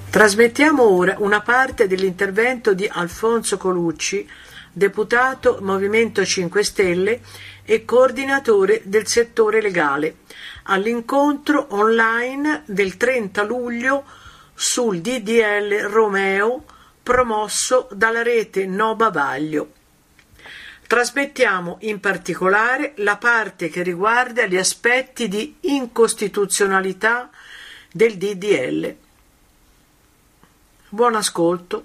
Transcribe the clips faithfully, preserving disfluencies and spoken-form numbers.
Trasmettiamo ora una parte dell'intervento di Alfonso Colucci, deputato Movimento cinque Stelle e coordinatore del settore legale, all'incontro online del trenta luglio sul D D L Romeo promosso dalla rete No Bavaglio. Trasmettiamo in particolare la parte che riguarda gli aspetti di incostituzionalità del D D L. Buon ascolto.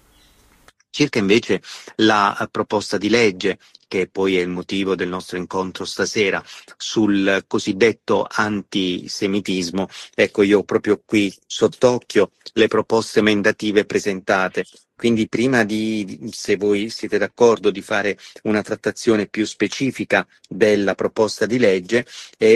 Circa invece la proposta di legge, che poi è il motivo del nostro incontro stasera, sul cosiddetto antisemitismo, ecco, io ho proprio qui sott'occhio le proposte emendative presentate. Quindi prima di, se voi siete d'accordo, di fare una trattazione più specifica della proposta di legge,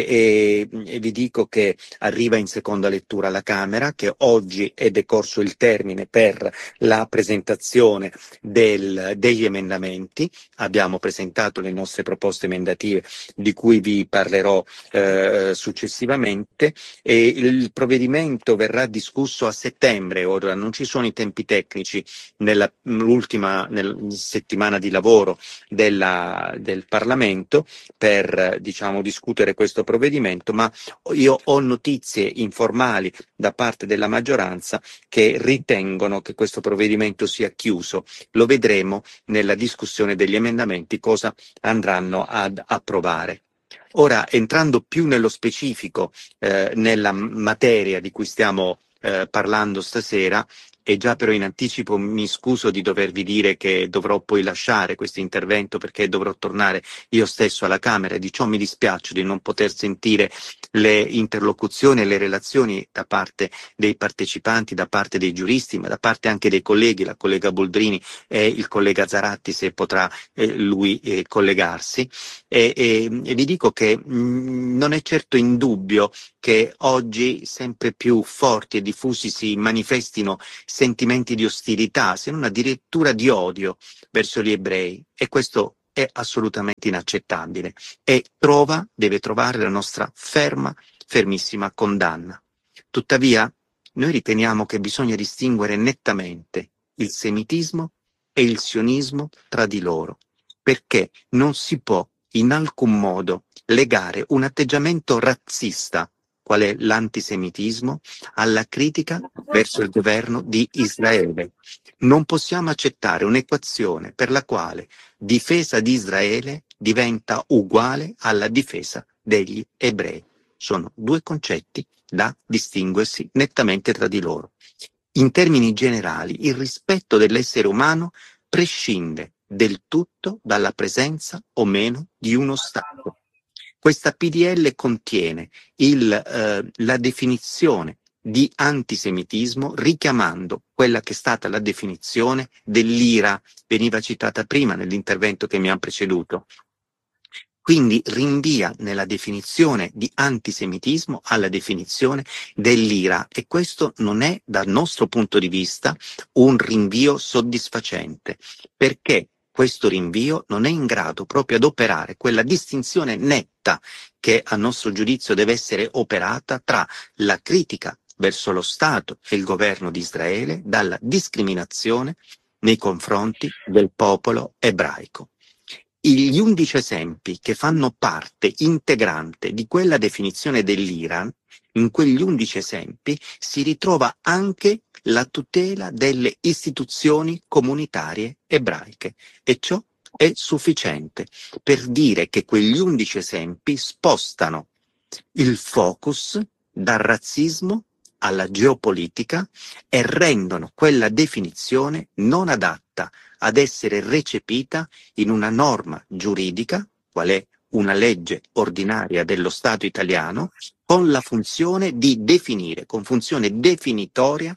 e, e, e vi dico che arriva in seconda lettura alla Camera, che oggi è decorso il termine per la presentazione del, degli emendamenti. Abbiamo presentato le nostre proposte emendative di cui vi parlerò eh, successivamente, e il provvedimento verrà discusso a settembre. Ora non ci sono i tempi tecnici nell'ultima nel, settimana di lavoro della, del Parlamento per diciamo discutere questo provvedimento, ma io ho notizie informali da parte della maggioranza che ritengono che questo provvedimento sia chiuso. Lo vedremo nella discussione degli emendamenti cosa andranno ad approvare. Ora, entrando più nello specifico eh, nella materia di cui stiamo eh, parlando stasera, e già però in anticipo mi scuso di dovervi dire che dovrò poi lasciare questo intervento perché dovrò tornare io stesso alla Camera, e di ciò mi dispiaccio di non poter sentire le interlocuzioni e le relazioni da parte dei partecipanti, da parte dei giuristi, ma da parte anche dei colleghi, la collega Boldrini e il collega Zaratti, se potrà eh, lui eh, collegarsi. E, e, e vi dico che mh, non è certo in dubbio che oggi sempre più forti e diffusi si manifestino sentimenti di ostilità, se non addirittura di odio verso gli ebrei, e questo è assolutamente inaccettabile e trova, deve trovare la nostra ferma, fermissima condanna. Tuttavia, noi riteniamo che bisogna distinguere nettamente il semitismo e il sionismo tra di loro, perché non si può in alcun modo legare un atteggiamento razzista, qual è l'antisemitismo, alla critica verso il governo di Israele. Non possiamo accettare un'equazione per la quale difesa di Israele diventa uguale alla difesa degli ebrei. Sono due concetti da distinguersi nettamente tra di loro. In termini generali, il rispetto dell'essere umano prescinde del tutto dalla presenza o meno di uno Stato. Questa P D L contiene il, eh, la definizione di antisemitismo richiamando quella che è stata la definizione dell'I R A, veniva citata prima nell'intervento che mi ha preceduto. Quindi rinvia nella definizione di antisemitismo alla definizione dell'I R A, e questo non è dal nostro punto di vista un rinvio soddisfacente, perché questo rinvio non è in grado proprio ad operare quella distinzione netta che a nostro giudizio deve essere operata tra la critica verso lo Stato e il governo di Israele dalla discriminazione nei confronti del popolo ebraico. Gli undici esempi che fanno parte integrante di quella definizione dell'I R A, in quegli undici esempi si ritrova anche la tutela delle istituzioni comunitarie ebraiche, e ciò è sufficiente per dire che quegli undici esempi spostano il focus dal razzismo alla geopolitica e rendono quella definizione non adatta ad essere recepita in una norma giuridica, qual è una legge ordinaria dello Stato italiano, con la funzione di definire, con funzione definitoria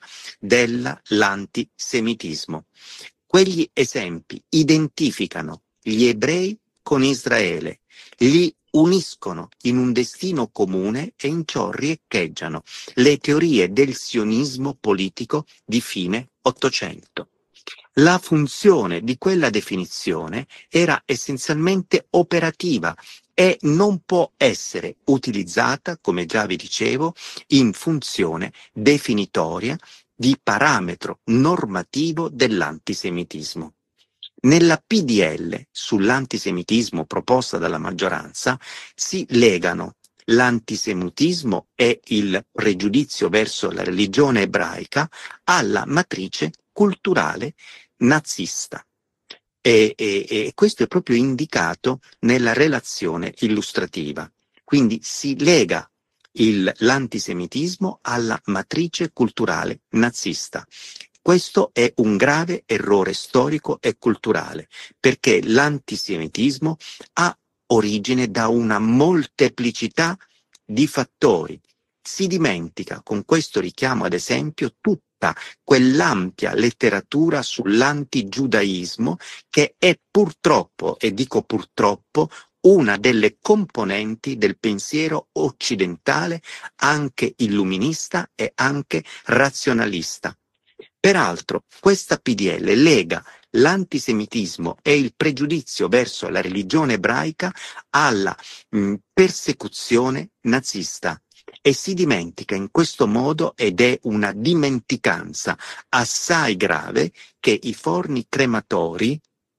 dell'antisemitismo. Quegli esempi identificano gli ebrei con Israele, li uniscono in un destino comune e in ciò riecheggiano le teorie del sionismo politico di fine Ottocento. La funzione di quella definizione era essenzialmente operativa e non può essere utilizzata, come già vi dicevo, in funzione definitoria di parametro normativo dell'antisemitismo. Nella P D L sull'antisemitismo proposta dalla maggioranza si legano l'antisemitismo e il pregiudizio verso la religione ebraica alla matrice culturale nazista. E, e, e questo è proprio indicato nella relazione illustrativa. Quindi si lega il, l'antisemitismo alla matrice culturale nazista. Questo è un grave errore storico e culturale, perché l'antisemitismo ha origine da una molteplicità di fattori. Si dimentica con questo richiamo, ad esempio, tutta quell'ampia letteratura sull'antigiudaismo che è purtroppo, e dico purtroppo, una delle componenti del pensiero occidentale, anche illuminista e anche razionalista. Peraltro, questa P D L lega l'antisemitismo e il pregiudizio verso la religione ebraica alla mh, persecuzione nazista e si dimentica in questo modo, ed è una dimenticanza assai grave, che i forni crematori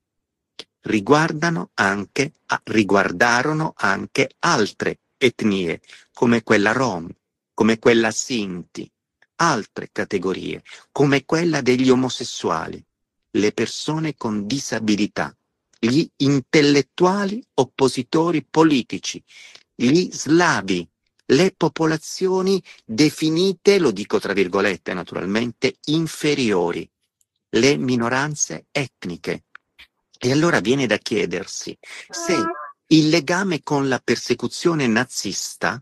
riguardano anche, riguardarono anche altre etnie, come quella Rom, come quella Sinti, altre categorie, come quella degli omosessuali, le persone con disabilità, gli intellettuali oppositori politici, gli slavi, le popolazioni definite, lo dico tra virgolette naturalmente, inferiori, le minoranze etniche. E allora viene da chiedersi se il legame con la persecuzione nazista,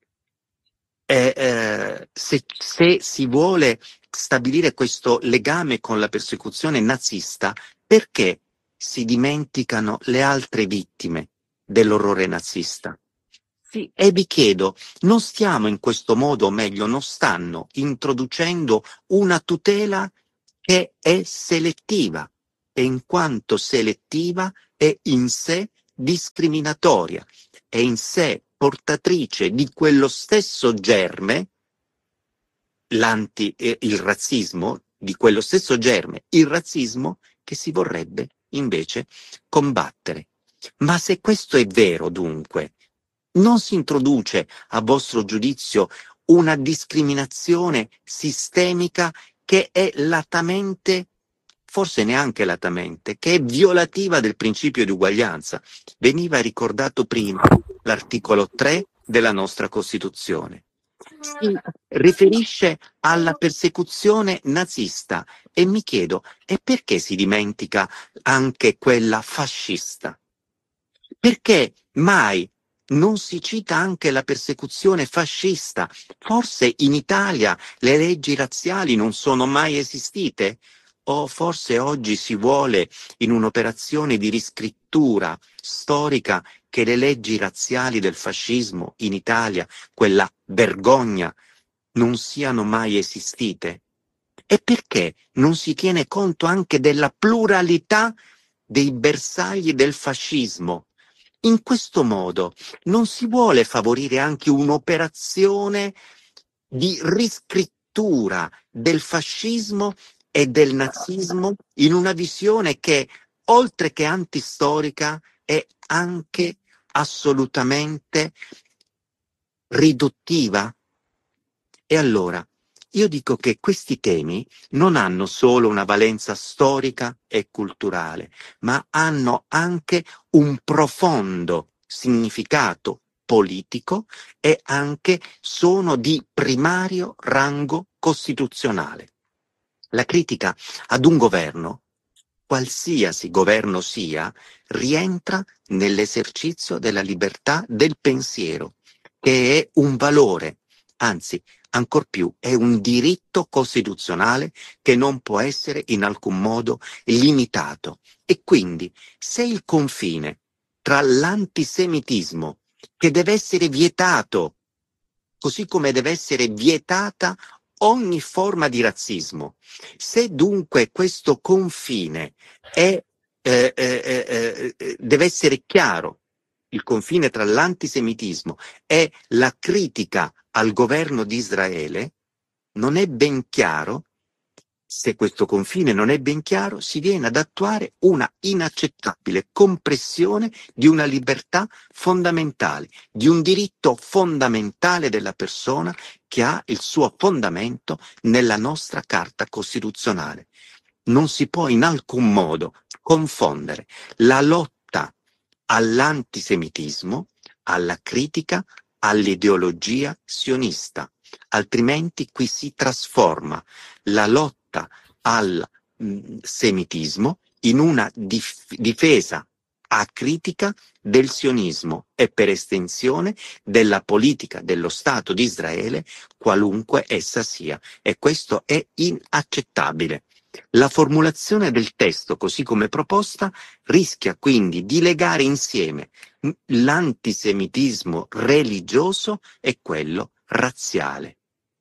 eh, eh, se, se si vuole stabilire questo legame con la persecuzione nazista, perché si dimenticano le altre vittime dell'orrore nazista? Sì, e vi chiedo, non stiamo in questo modo, o meglio, non stanno introducendo una tutela che è selettiva, e in quanto selettiva è in sé discriminatoria, è in sé portatrice di quello stesso germe, l'anti, eh, il razzismo, di quello stesso germe, il razzismo che si vorrebbe invece combattere. Ma se questo è vero, dunque, non si introduce, a vostro giudizio, una discriminazione sistemica che è latamente, forse neanche latamente, che è violativa del principio di uguaglianza? Veniva ricordato prima l'articolo tre della nostra Costituzione. Si riferisce alla persecuzione nazista e mi chiedo, e perché si dimentica anche quella fascista? Perché mai non si cita anche la persecuzione fascista? Forse in Italia le leggi razziali non sono mai esistite? O forse oggi si vuole, in un'operazione di riscrittura storica, che le leggi razziali del fascismo in Italia, quella vergogna, non siano mai esistite? E perché non si tiene conto anche della pluralità dei bersagli del fascismo? In questo modo non si vuole favorire anche un'operazione di riscrittura del fascismo e del nazismo in una visione che, oltre che antistorica, è anche assolutamente riduttiva? E allora, io dico che questi temi non hanno solo una valenza storica e culturale, ma hanno anche un profondo significato politico e anche sono di primario rango costituzionale. La critica ad un governo, qualsiasi governo sia, rientra nell'esercizio della libertà del pensiero, che è un valore, anzi, ancor più, è un diritto costituzionale che non può essere in alcun modo limitato. E quindi, se il confine tra l'antisemitismo, che deve essere vietato, così come deve essere vietata ogni forma di razzismo, se dunque questo confine è, eh, eh, eh, deve essere chiaro, il confine tra l'antisemitismo e la critica al governo di Israele, non è ben chiaro Se questo confine non è ben chiaro, si viene ad attuare una inaccettabile compressione di una libertà fondamentale, di un diritto fondamentale della persona che ha il suo fondamento nella nostra Carta Costituzionale. Non si può in alcun modo confondere la lotta all'antisemitismo, alla critica, all'ideologia sionista, altrimenti qui si trasforma la lotta al mh, semitismo in una dif- difesa acritica del sionismo e per estensione della politica dello Stato di Israele, qualunque essa sia. E questo è inaccettabile. La formulazione del testo, così come proposta, rischia quindi di legare insieme l'antisemitismo religioso e quello razziale.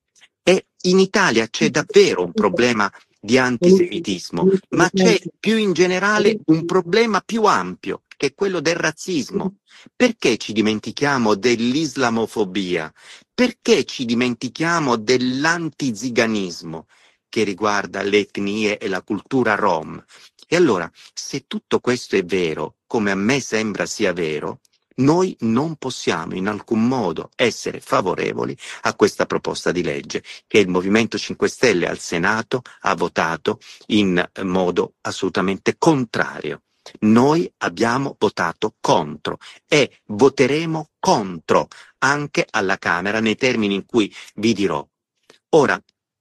E in Italia c'è davvero un problema di antisemitismo, ma c'è più in generale un problema più ampio, che è quello del razzismo. Perché ci dimentichiamo dell'islamofobia? Perché ci dimentichiamo dell'antiziganismo che riguarda le etnie e la cultura rom? E allora, se tutto questo è vero, come a me sembra sia vero, noi non possiamo in alcun modo essere favorevoli a questa proposta di legge che il Movimento cinque Stelle al Senato ha votato in modo assolutamente contrario. Noi abbiamo votato contro e voteremo contro anche alla Camera nei termini in cui vi dirò. Ora,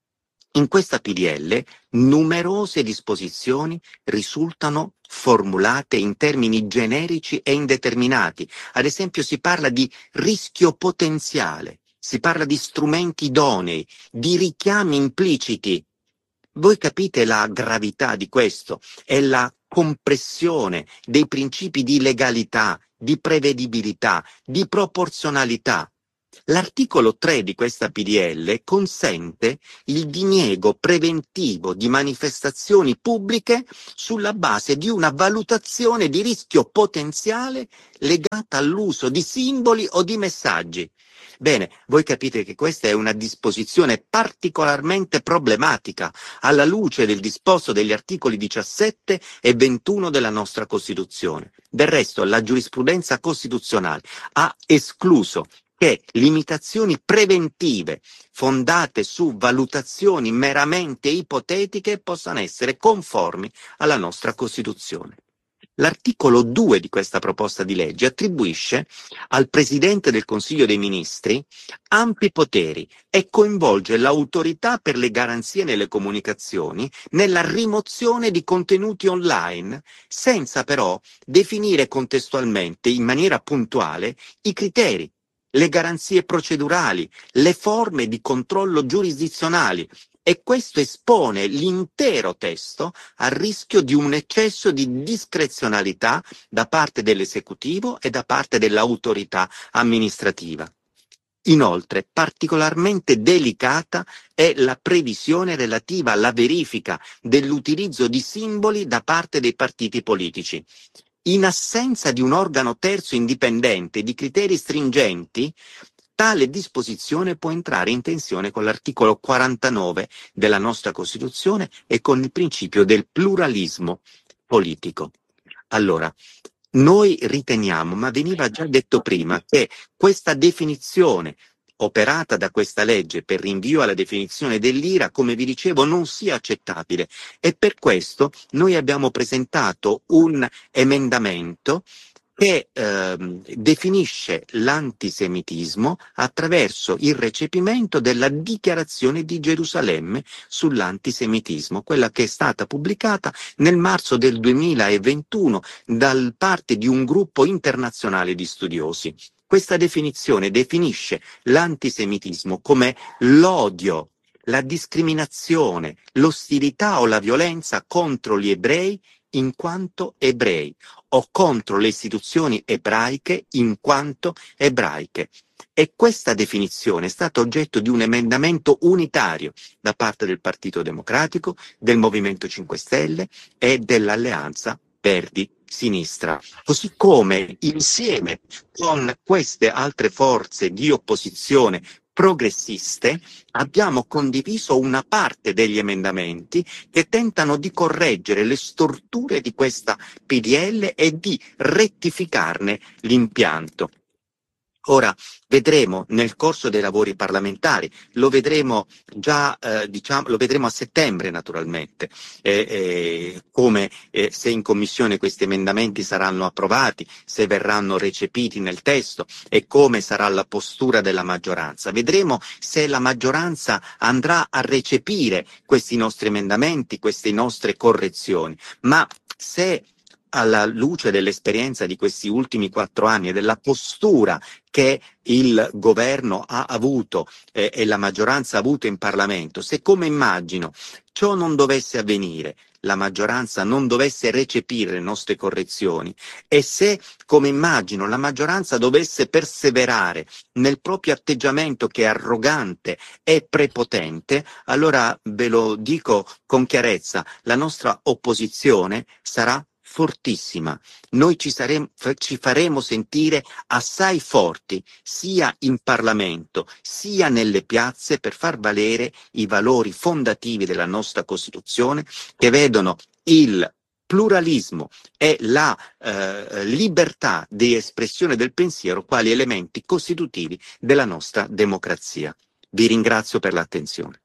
in questa P D L numerose disposizioni risultano formulate in termini generici e indeterminati. Ad esempio si parla di rischio potenziale, si parla di strumenti idonei, di richiami impliciti. Voi capite la gravità di questo? È la compressione dei principi di legalità, di prevedibilità, di proporzionalità. L'articolo tre di questa P D L consente il diniego preventivo di manifestazioni pubbliche sulla base di una valutazione di rischio potenziale legata all'uso di simboli o di messaggi. Bene, voi capite che questa è una disposizione particolarmente problematica alla luce del disposto degli articoli diciassette e ventuno della nostra Costituzione. Del resto, la giurisprudenza costituzionale ha escluso che limitazioni preventive fondate su valutazioni meramente ipotetiche possano essere conformi alla nostra Costituzione. L'articolo due di questa proposta di legge attribuisce al Presidente del Consiglio dei Ministri ampi poteri e coinvolge l'autorità per le garanzie nelle comunicazioni nella rimozione di contenuti online, senza però definire contestualmente in maniera puntuale i criteri, le garanzie procedurali, le forme di controllo giurisdizionali, e questo espone l'intero testo al rischio di un eccesso di discrezionalità da parte dell'esecutivo e da parte dell'autorità amministrativa. Inoltre, particolarmente delicata è la previsione relativa alla verifica dell'utilizzo di simboli da parte dei partiti politici. In assenza di un organo terzo indipendente e di criteri stringenti, tale disposizione può entrare in tensione con l'articolo quarantanove della nostra Costituzione e con il principio del pluralismo politico. Allora, noi riteniamo, ma veniva già detto prima, che questa definizione operata da questa legge per rinvio alla definizione dell'I R A, come vi dicevo, non sia accettabile, e per questo noi abbiamo presentato un emendamento che ehm, definisce l'antisemitismo attraverso il recepimento della Dichiarazione di Gerusalemme sull'antisemitismo, quella che è stata pubblicata nel marzo del duemilaventuno da parte di un gruppo internazionale di studiosi. Questa definizione definisce l'antisemitismo come l'odio, la discriminazione, l'ostilità o la violenza contro gli ebrei in quanto ebrei o contro le istituzioni ebraiche in quanto ebraiche. E questa definizione è stata oggetto di un emendamento unitario da parte del Partito Democratico, del Movimento cinque Stelle e dell'Alleanza Verdi Sinistra, così come insieme con queste altre forze di opposizione progressiste abbiamo condiviso una parte degli emendamenti che tentano di correggere le storture di questa P D L e di rettificarne l'impianto. Ora vedremo nel corso dei lavori parlamentari, lo vedremo già, eh, diciamo, lo vedremo a settembre naturalmente, eh, eh, come eh, se in commissione questi emendamenti saranno approvati, se verranno recepiti nel testo e come sarà la postura della maggioranza. Vedremo se la maggioranza andrà a recepire questi nostri emendamenti, queste nostre correzioni, ma se alla luce dell'esperienza di questi ultimi quattro anni e della postura che il governo ha avuto eh, e la maggioranza ha avuto in Parlamento, se come immagino ciò non dovesse avvenire, la maggioranza non dovesse recepire le nostre correzioni e se, come immagino, la maggioranza dovesse perseverare nel proprio atteggiamento che è arrogante e prepotente, allora ve lo dico con chiarezza, la nostra opposizione sarà fortissima. Noi ci, saremo, ci faremo sentire assai forti sia in Parlamento sia nelle piazze per far valere i valori fondativi della nostra Costituzione che vedono il pluralismo e la eh, libertà di espressione del pensiero quali elementi costitutivi della nostra democrazia. Vi ringrazio per l'attenzione.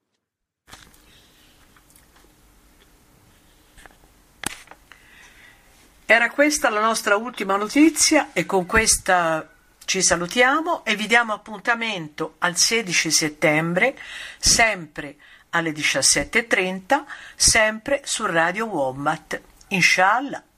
Era questa la nostra ultima notizia e con questa ci salutiamo e vi diamo appuntamento al sedici settembre, sempre alle diciassette e trenta, sempre su Radio Wombat. Inshallah.